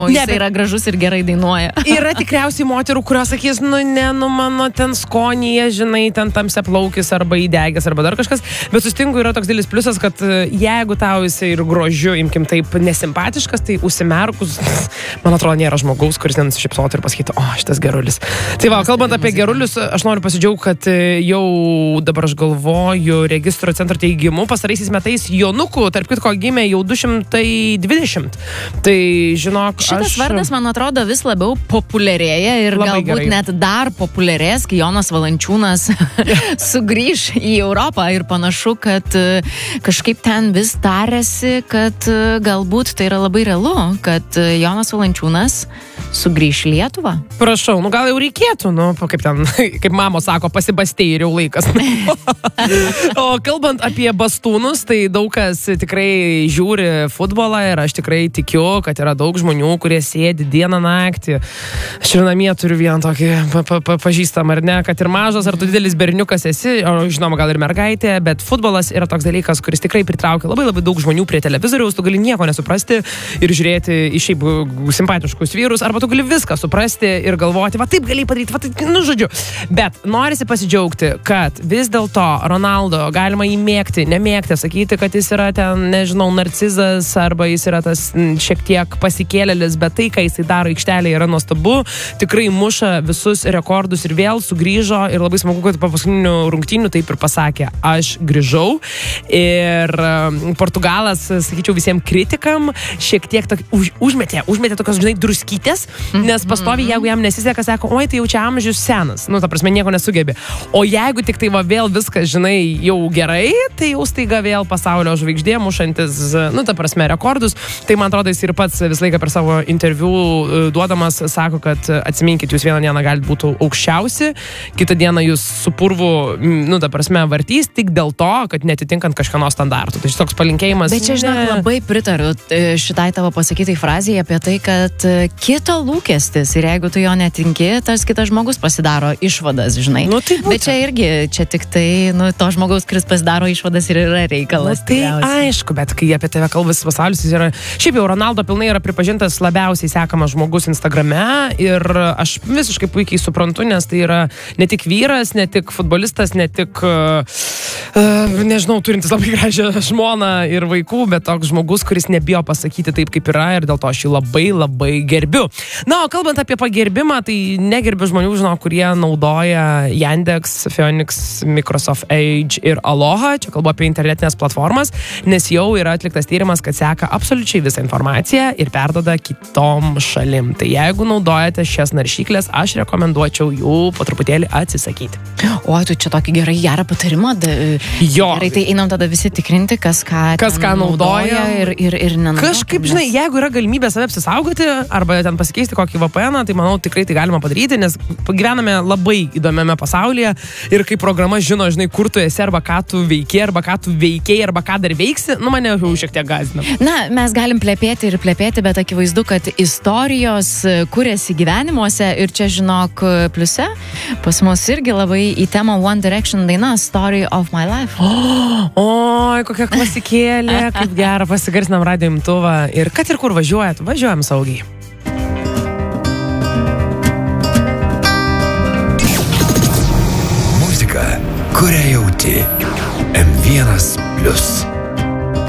O jis yra gražus ir gerai dainuoja. Yra tikriausiai moterų, kurios sakys, mano ten skonyje, žinai, ten tamsia plaukis arba įdegęs arba dar kažkas. Bet susitinku, yra toks didelis pliusas, kad jeigu tau jisai ir grožiu, imkim taip, nesimpatiškas, tai užsimerkus, man atrodo, nėra žmogaus, kuris nenusišypsotų ir pasakytų, šitas gerulis. Tai va, kalbant apie gerulius, aš noriu pasidžiaugti, kad jau dabar aš galvoju, registro centro teigimu, pastaraisiais metais jaunukų, tarp kitko, gimė jau 220. Tai, žinok, šitas vardas, man atrodo, vis labiau populiarėja ir galbūt gerai. Net dar populiarės, kai Jonas Valančiūnas sugrįž į Europą ir panašu, kad kažkaip ten vis tarėsi, kad galbūt tai yra labai realu, kad Jonas Valančiūnas sugrįž į Lietuvą. Prašau, gal jau reikėtų, kaip mamos sako, pasibastei ir jau laikas. O kalbant apie bastūnus, tai daug kas tikrai žiūri futbolą ir aš tikrai tikiu, kad yra daug žmonių, kurie sėdi dieną naktį. Aš ir namie turiu vieną tokį pažįstamą, ar ne, kad ir mažas, ar tu didelis berniukas esi, o žinoma, gal ir mergaitė, bet futbolas yra toks dalykas, kuris tikrai pritraukia labai labai daug žmonių prie televizoriaus, tu gali nieko nesuprasti ir žiūrėti į šiaip simpatiškus vyrus, arba tu gali viską suprasti ir galvoti, va taip gali padaryti, va taip, žodžiu. Bet norisi pasidžiaugti, kad vis dėlto Ronaldo galima įmėgti, nemėgti, sakyti, kad jis yra ten, nežinau, narcizas, arba jis yra tas šiek tiek pasikėlėlis, bet tai, ką jisai daro aikštelėje, yra nuostabu, tikrai muša visus rekordus ir vėl sugrįžo ir labai smagu, kad po paskutinių rungtynių taip ir pasakė, aš grįžau ir Portugalas, sakyčiau, visiems kritikam šiek tiek užmetė tokios, žinai, druskytės, nes pastoviai, jeigu jam nesiseka, sako, oi, tai jau čia amžius senas, ta prasme, nieko nesugebė. O jeigu tik tai va vėl viskas, žinai, jau gerai, tai jau staiga vėl pasaulio žvaigždė, mušantis, ta prasme, rekordus, tai man atrodo, jis ir pats visą laiką per savo interviu duodamas sako, kad atsiminkit, jūs vieną dieną galite būti aukščiausi, kitą dieną jūs su purvu, ta prasme, vartys tik dėl to, kad netitinkant kažkieno standartų. Tai šis toks palinkėjimas. Bet čia, žinok, labai pritariu šitai tavo pasakytai frazijai apie tai, kad kito lūkestis ir jeigu tu jo netinki, tas kitas žmogus pasidaro išvadas, žinai. Bet čia irgi, čia tik tai, to žmogaus, kuris pasidaro išvadas ir yra reikalas. Tai aišku, bet kai apie tave kalbasi pasaulis, jis yra, šiaip jau Ronaldo pilnai yra pripažintas labiausiai sekamas žmogus Instagrame ir aš visiškai puikiai suprantu, nes tai yra ne tik vyras, ne tik futbolistas, ne tik, nežinau, turintis labai gražią žmoną ir vaikų, bet toks žmogus, kuris nebijo pasakyti taip, kaip yra ir dėl to aš jį labai, labai gerbiu. O kalbant apie pagerbimą, tai negerbiu žmonių, kurie naudoja Yandex, Phoenix, Microsoft Edge ir Aloha, čia kalbu apie internetinės platformas, nes jau yra atliktas tyrimas, kad seka absoliučiai visą informaciją ir perdoda kitom šalim. Tai jeigu naudojate šias naršyklės, aš rekomenduočiau jų po truputėlį atsisakyti. O, tu čia tokį gerą patarimą. Jo. Gerai, tai einam tada visi tikrinti, kas ką naudoja ir nenaudoja. Kažkaip, žinai, jeigu yra galimybė save apsisaugoti arba ten pasikeisti kokį VPN-ą, tai manau tikrai tai galima padaryti, nes gyvename labai įdomiame pasaulyje ir kai programa žino, žinai, kur tu esi arba ką tu veiki, arba ką tu veikiai, arba ką dar veiksi, mane jau šiek tiek gąsdina. Mes galim plepėti, bet akivaizdu, kad istorijos kuriasi gyvenimuose ir čia, žinok, pliuse pas mus irgi labai į temą One Direction daina Story of My Life. Oi, kokia klasikėlė, kaip gera, pasigarsinam radijo imtuvą ir kad ir kur važiuojam saugiai. Muzika, kurią jauti. M1+.